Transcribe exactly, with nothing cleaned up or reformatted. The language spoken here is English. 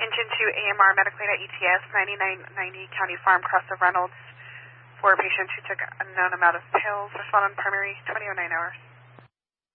Engine two A M R Medical Aid at E T S, ninety-nine ninety County Farm, Cross of Reynolds, for a patient who took a known amount of pills. Respond on primary twenty oh nine hours.